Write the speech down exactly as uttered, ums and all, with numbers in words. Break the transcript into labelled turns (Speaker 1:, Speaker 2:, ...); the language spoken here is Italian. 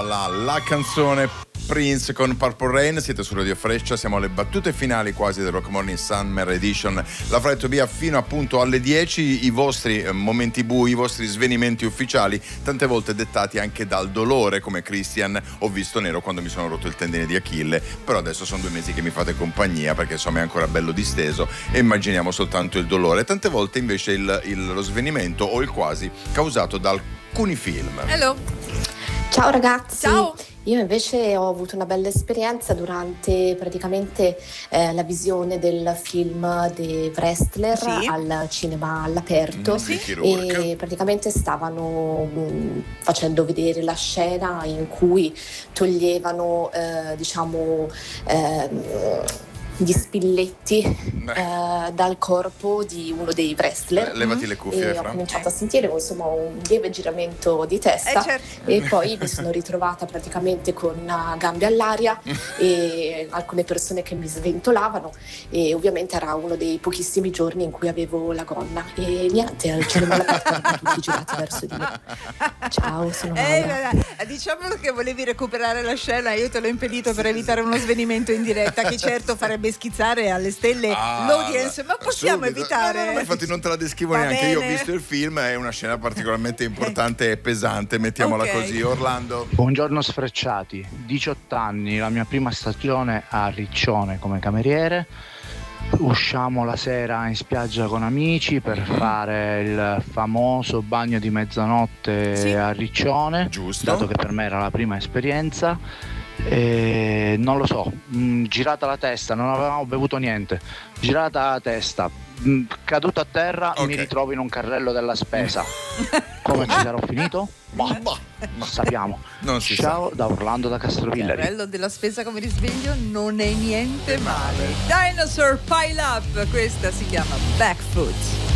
Speaker 1: alla La Canzone, Prince con Purple Rain. Siete su Radio Freccia, siamo alle battute finali quasi del Rock Morning Summer Edition. La Flight to Via fino appunto alle dieci, i vostri momenti bui, i vostri svenimenti ufficiali, tante volte dettati anche dal dolore, come Christian: ho visto nero quando mi sono rotto il tendine di Achille, però adesso sono due mesi che mi fate compagnia perché insomma è ancora bello disteso e immaginiamo soltanto il dolore. Tante volte invece il, il, lo svenimento o il quasi causato da alcuni film.
Speaker 2: Hello.
Speaker 3: Ciao ragazzi.
Speaker 2: Ciao.
Speaker 3: Io invece ho avuto una bella esperienza durante praticamente eh, la visione del film The Wrestler
Speaker 2: Sì.
Speaker 3: al cinema all'aperto.
Speaker 1: Mm, sì.
Speaker 3: E praticamente stavano mh, facendo vedere la scena in cui toglievano eh, diciamo eh, gli spilletti eh, dal corpo di uno dei wrestler.
Speaker 1: Eh, levati le cuffie,
Speaker 3: e
Speaker 1: Fra.
Speaker 3: ho cominciato a sentire insomma un lieve giramento di testa.
Speaker 2: Eh, certo.
Speaker 3: E poi mi sono ritrovata praticamente con uh, gambe all'aria e alcune persone che mi sventolavano, e ovviamente era uno dei pochissimi giorni in cui avevo la gonna e niente, al cinema all'aperto erano tutti girati verso di me. Ciao, sono Maura.
Speaker 2: Eh, diciamolo che volevi recuperare la scena, io te l'ho impedito per evitare uno svenimento in diretta che certo farebbe schizzare alle stelle
Speaker 1: Ah,
Speaker 2: l'audience, ma possiamo
Speaker 1: subito.
Speaker 2: evitare.
Speaker 1: No, no, no, infatti non te la descrivo
Speaker 2: Va
Speaker 1: neanche. Io ho
Speaker 2: bene.
Speaker 1: visto il film, è una scena particolarmente importante e pesante, mettiamola
Speaker 2: Ok.
Speaker 1: così. Orlando.
Speaker 4: Buongiorno sfrecciati, diciotto anni, la mia prima stagione a Riccione come cameriere. Usciamo la sera in spiaggia con amici per fare il famoso bagno di mezzanotte
Speaker 2: Sì.
Speaker 4: a Riccione,
Speaker 1: Giusto.
Speaker 4: dato che per me era la prima esperienza. E non lo so, mh, girata la testa, non avevamo bevuto niente, girata la testa, mh, caduto a terra,
Speaker 1: Ok.
Speaker 4: mi ritrovo in un carrello della spesa. Come ci sarò finito? Boh,
Speaker 1: Boh,
Speaker 4: non sappiamo.
Speaker 1: non si
Speaker 4: Ciao da Orlando da Castrovillari.
Speaker 2: Carrello della spesa come risveglio non è niente male. Dinosaur Pile Up, questa si chiama Backfoot.